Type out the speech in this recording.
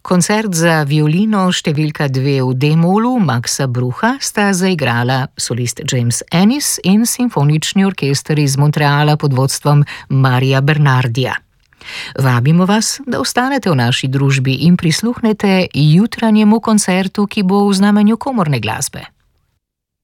Koncert za violino številka 2 v D-molu Maxa Brucha sta zaigrala solist James Ennis in simfonični orkester iz Montreala pod vodstvom Marija Bernardija. Vabimo vas, da ostanete v naši družbi in prisluhnete jutranjemu koncertu, ki bo v znamenju komorne glasbe.